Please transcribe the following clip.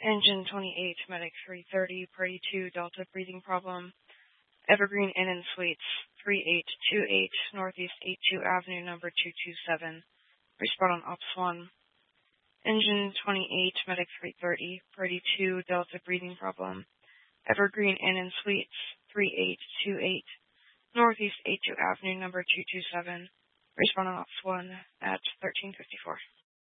Engine 28, Medic 330, Party 2, Delta breathing problem. Evergreen Inn and Suites, 3828, Northeast 82 Avenue, number 227. Respond on Ops 1. Engine 28, Medic 330, Party 2, Delta breathing problem. Evergreen Inn and Suites, 3828, Northeast 82 Avenue, number 227. Respond on Ops 1 at 1354.